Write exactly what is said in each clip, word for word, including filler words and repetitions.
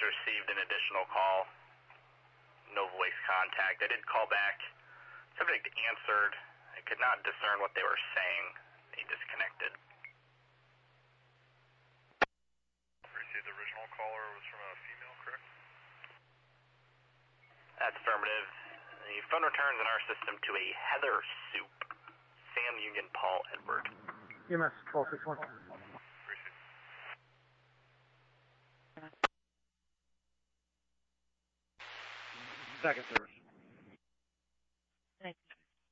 received an additional call. No voice contact. I did call back. Subject answered. I could not discern what they were saying. They disconnected. Received the original caller was from a female, correct? That's affirmative. The phone returns in our system to a Heather Soup. Sam Union Paul Edward. E M S twelve six one. Second service. Thanks.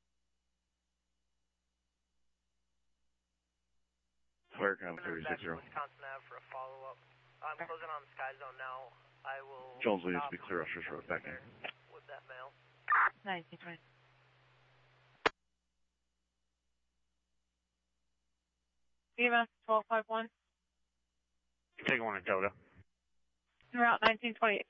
Fire count thirty six zero. Wisconsin Ave for a follow-up. I'm closing on the Sky Zone now. I will. Jones needs to be clear Rushers Road. Back in. With that mail. nineteen twenty. E M S twelve five one. Take one in Toga. Route nineteen twenty.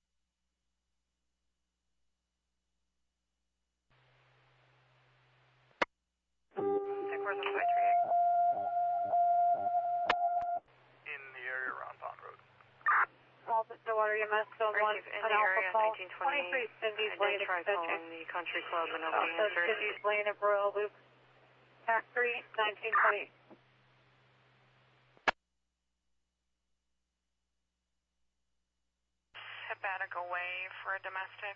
In the area around Pond Road. Call the Stillwater E M S zone one. In the area nineteen twenty-eight. Cindy's I did try calling the country club and nobody also answered. Cindy's Lane at Royal Loop. Tax three, nineteen twenty. Hepatic away for a domestic.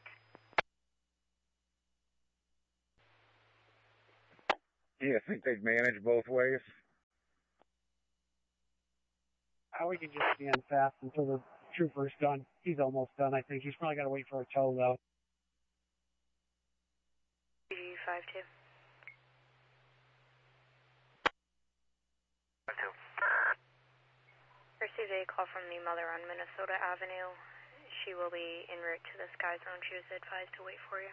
Yeah, I think they'd manage both ways. Uh, we can just stand fast until the trooper's done. He's almost done, I think. He's probably got to wait for a tow, though. G five two. five two. Received a call from the mother on Minnesota Avenue. She will be en route to the Sky Zone. She was advised to wait for you.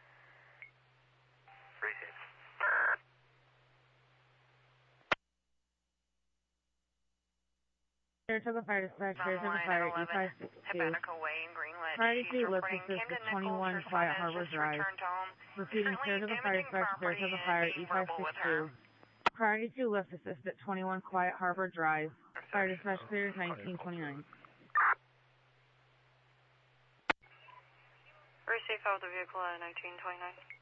Received. Here to the fire dispatch, here to the fire, E five six two. Hepatic away in Greenwich. Priority She's two, lift reporting assist Camden at Nichols. twenty-one Her Quiet son has Harbor just Drive. returned home. Repeating, clear to the fire dispatch, clear to the fire, E five six two. Priority two, lift assist at twenty-one Quiet Harbor Drive. Fire dispatch clears nineteen twenty-nine. Receive out the vehicle at nineteen twenty-nine.